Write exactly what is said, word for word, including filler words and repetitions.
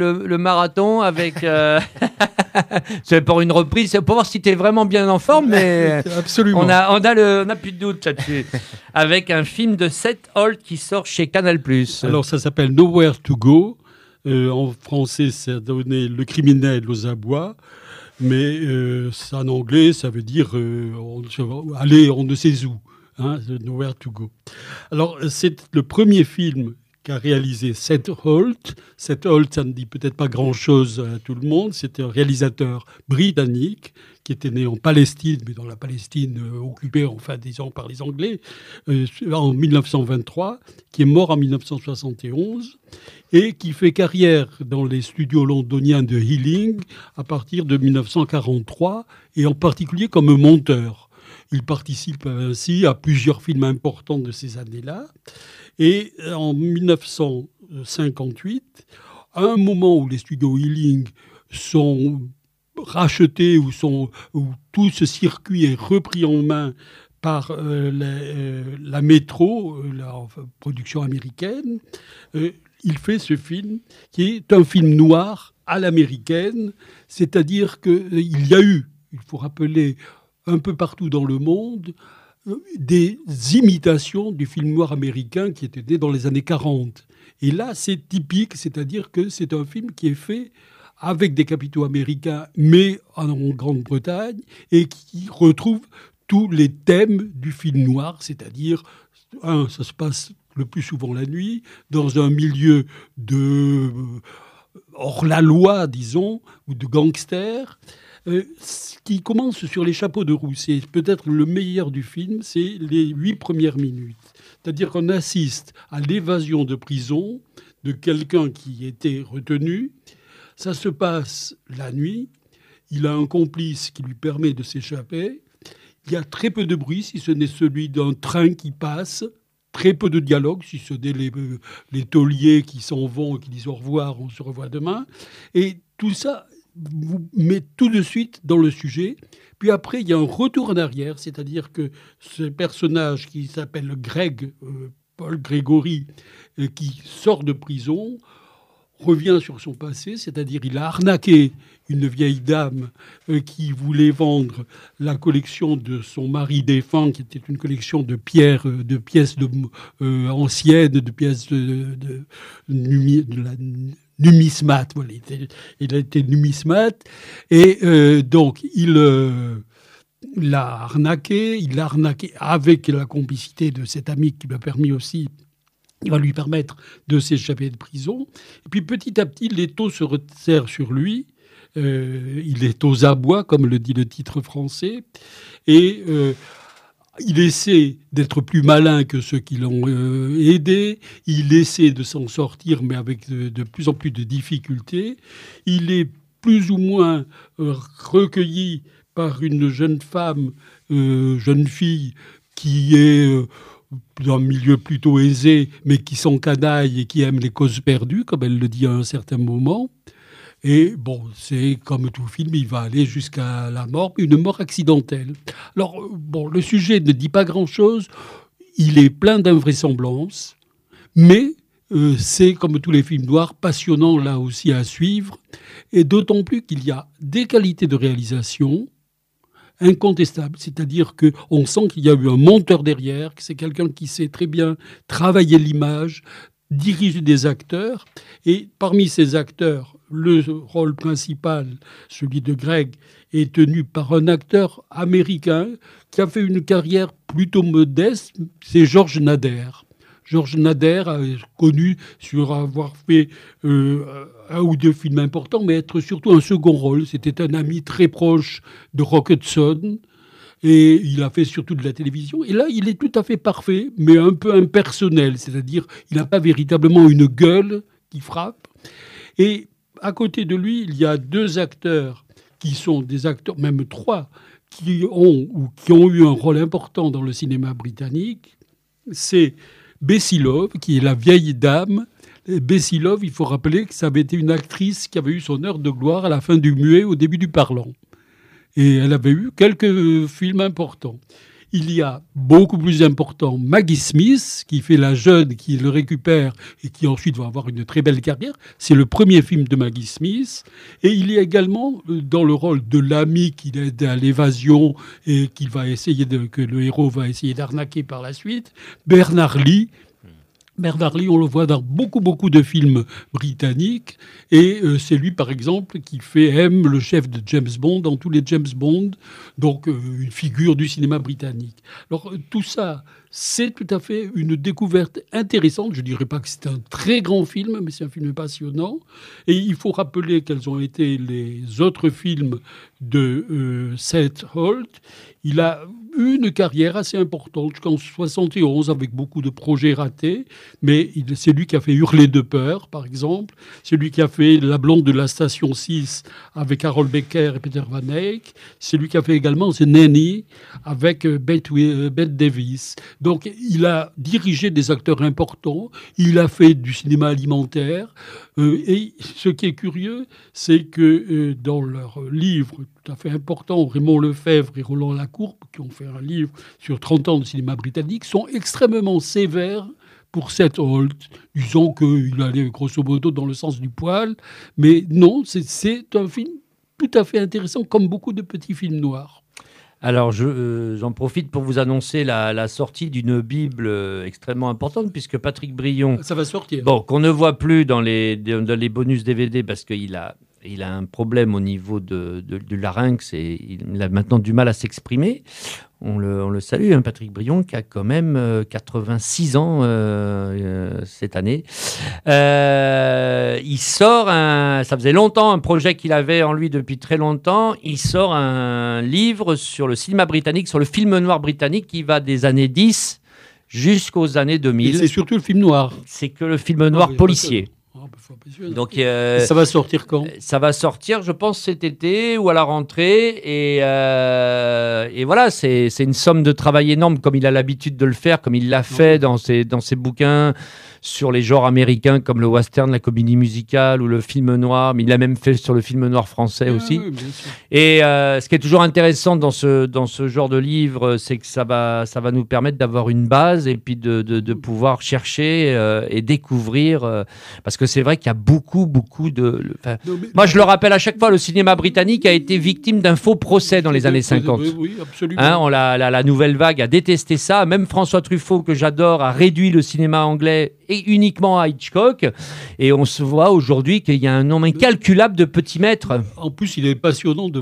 Le, le marathon avec... Euh... c'est pour une reprise, c'est pour voir si tu es vraiment bien en forme, mais absolument. On a, on a, le, on a plus de doute là-dessus. Avec un film de Seth Holt qui sort chez Canal plus. Alors, ça s'appelle Nowhere to Go. Euh, en français, ça a donné Le criminel aux abois. Mais euh, en anglais, ça veut dire euh, on, aller on ne sait où. Hein, Nowhere to Go. Alors, c'est le premier film qu'a réalisé Seth Holt. Seth Holt, ça ne dit peut-être pas grand-chose à tout le monde. C'était un réalisateur britannique qui était né en Palestine, mais dans la Palestine euh, occupée, enfin, disons, par les Anglais, euh, en dix-neuf cent vingt-trois, qui est mort en dix-neuf cent soixante et onze, et qui fait carrière dans les studios londoniens de Ealing à partir de dix-neuf cent quarante-trois, et en particulier comme monteur. Il participe ainsi à plusieurs films importants de ces années-là. Et en dix-neuf cent cinquante-huit, à un moment où les studios Ealing sont rachetés, où, sont, où tout ce circuit est repris en main par euh, la, euh, la Metro, euh, la enfin, production américaine, euh, il fait ce film qui est un film noir à l'américaine, c'est-à-dire qu'il y a eu, il faut rappeler, un peu partout dans le monde, des imitations du film noir américain qui était né dans les années quarante. Et là, c'est typique, c'est-à-dire que c'est un film qui est fait avec des capitaux américains, mais en Grande-Bretagne, et qui retrouve tous les thèmes du film noir, c'est-à-dire, un, ça se passe le plus souvent la nuit, dans un milieu de hors-la-loi, disons, ou de gangsters. Euh, ce qui commence sur les chapeaux de roue, c'est peut-être le meilleur du film, c'est les huit premières minutes. C'est-à-dire qu'on assiste à l'évasion de prison de quelqu'un qui était retenu. Ça se passe la nuit. Il a un complice qui lui permet de s'échapper. Il y a très peu de bruit, si ce n'est celui d'un train qui passe. Très peu de dialogue, si ce n'est les, les tauliers qui s'en vont et qui disent au revoir, on se revoit demain. Et tout ça vous met tout de suite dans le sujet. Puis après, il y a un retour en arrière, c'est-à-dire que ce personnage qui s'appelle Greg, euh, Paul Gregory, euh, qui sort de prison, revient sur son passé, c'est-à-dire il a arnaqué une vieille dame euh, qui voulait vendre la collection de son mari défunt, qui était une collection de pierres, euh, de pièces de, euh, anciennes, de pièces de, de, de, de la numismate. Voilà, il, était, il a été numismate. Et euh, donc, il euh, l'a arnaqué. Il l'a arnaqué avec la complicité de cet ami qui lui a permis aussi... Il va lui permettre de s'échapper de prison. Et puis, petit à petit, l'étau se resserre sur lui. Euh, il est aux abois, comme le dit le titre français. Et... Euh, Il essaie d'être plus malin que ceux qui l'ont euh, aidé. Il essaie de s'en sortir, mais avec de, de plus en plus de difficultés. Il est plus ou moins euh, recueilli par une jeune femme, euh, jeune fille, qui est euh, d'un milieu plutôt aisé, mais qui s'encanaille et qui aime les causes perdues, comme elle le dit à un certain moment. Et bon, c'est comme tout film, il va aller jusqu'à la mort, une mort accidentelle. Alors, bon, le sujet ne dit pas grand-chose, il est plein d'invraisemblances, mais euh, c'est, comme tous les films noirs, passionnant là aussi à suivre, et d'autant plus qu'il y a des qualités de réalisation incontestables, c'est-à-dire qu'on sent qu'il y a eu un monteur derrière, que c'est quelqu'un qui sait très bien travailler l'image, diriger des acteurs, et parmi ces acteurs, le rôle principal, celui de Greg, est tenu par un acteur américain qui a fait une carrière plutôt modeste, c'est George Nader. George Nader a connu sur avoir fait euh, un ou deux films importants, mais être surtout un second rôle. C'était un ami très proche de Rock Hudson, et il a fait surtout de la télévision. Et là, il est tout à fait parfait, mais un peu impersonnel, c'est-à-dire il n'a pas véritablement une gueule qui frappe. Et à côté de lui, il y a deux acteurs qui sont des acteurs, même trois, qui ont, ou qui ont eu un rôle important dans le cinéma britannique. C'est Bessie Love, qui est la vieille dame. Et Bessie Love, il faut rappeler que ça avait été une actrice qui avait eu son heure de gloire à la fin du muet, au début du parlant. Et elle avait eu quelques films importants. il y a beaucoup plus important Maggie Smith, qui fait la jeune, qui le récupère et qui ensuite va avoir une très belle carrière. C'est le premier film de Maggie Smith. Et il y a également, dans le rôle de l'ami qui aide à l'évasion et qu'il va essayer de, que le héros va essayer d'arnaquer par la suite, Bernard Lee. Bernard Lee, on le voit dans beaucoup, beaucoup de films britanniques. Et euh, c'est lui, par exemple, qui fait M, le chef de James Bond, dans tous les James Bond. Donc, euh, une figure du cinéma britannique. Alors, euh, tout ça, c'est tout à fait une découverte intéressante. Je ne dirais pas que c'est un très grand film, mais c'est un film passionnant. Et il faut rappeler quels ont été les autres films de euh, Seth Holt. Il a eu une carrière assez importante jusqu'en soixante et onze avec beaucoup de projets ratés, mais il, c'est lui qui a fait Hurler de peur, par exemple. C'est lui qui a fait La blonde de la station six avec Harold Becker et Peter Van Eyck. C'est lui qui a fait également The Nanny avec euh, Bette, euh, Bette Davis. Donc il a dirigé des acteurs importants, il a fait du cinéma alimentaire. Euh, et ce qui est curieux, c'est que euh, dans leur livre tout à fait important, Raymond Lefebvre et Roland Lacourbe, qui ont fait un livre sur trente ans de cinéma britannique, sont extrêmement sévères pour Seth Holt, disant qu'il allait grosso modo dans le sens du poil. Mais non, c'est, c'est un film tout à fait intéressant, comme beaucoup de petits films noirs. Alors, je, euh, j'en profite pour vous annoncer la, la sortie d'une Bible euh, extrêmement importante, puisque Patrick Brion... Ça va sortir. Bon, qu'on ne voit plus dans les, dans les bonus D V D, parce qu'il a, il a un problème au niveau de, de, du larynx, et il a maintenant du mal à s'exprimer. On le, on le salue, hein, Patrick Brion, qui a quand même euh, quatre-vingt-six ans euh, euh, cette année. Euh, il sort un... Ça faisait longtemps, un projet qu'il avait en lui depuis très longtemps. Il sort un livre sur le cinéma britannique, sur le film noir britannique, qui va des années dix jusqu'aux années deux mille. Et c'est surtout le film noir. C'est que le film noir ah, policier. Oh, bah, Donc, euh, ça va sortir quand ? Ça va sortir, je pense, cet été ou à la rentrée. Et, euh, et voilà, c'est, c'est une somme de travail énorme, comme il a l'habitude de le faire, comme il l'a fait dans ses, dans ses bouquins sur les genres américains, comme le western, la comédie musicale ou le film noir. Mais il l'a même fait sur le film noir français ah, aussi. Oui, bien sûr. Et euh, ce qui est toujours intéressant dans ce, dans ce genre de livre, c'est que ça va, ça va nous permettre d'avoir une base et puis de, de, de pouvoir chercher euh, et découvrir. Euh, parce que c'est vrai qu'il y a beaucoup, beaucoup de... Enfin, non, mais, moi, je le rappelle à chaque fois, le cinéma britannique a été victime d'un faux procès dans les années cinquante. Oui, oui, absolument. Hein, on la, la, la nouvelle vague a détesté ça. Même François Truffaut, que j'adore, a réduit le cinéma anglais et uniquement à Hitchcock. Et on se voit aujourd'hui qu'il y a un nombre incalculable de petits maîtres. En plus, il est passionnant de